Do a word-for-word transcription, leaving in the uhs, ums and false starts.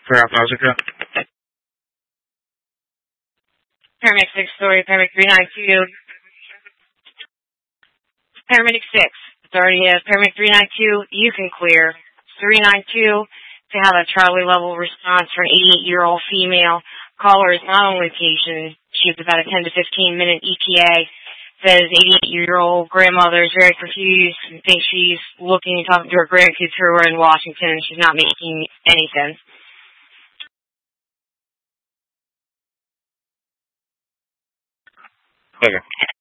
For Alphasica. Paramedic six, story, paramedic three nine two. Paramedic six, authority is paramedic three nine two, you can clear. three nine two, to have a Charlie level response for an eighty-eight-year-old female. Caller is not on location. She has about a ten to fifteen minute E T A. Says eighty-eight-year-old grandmother is very confused and thinks she's looking and talking to her grandkids who are in Washington and she's not making any sense. Okay.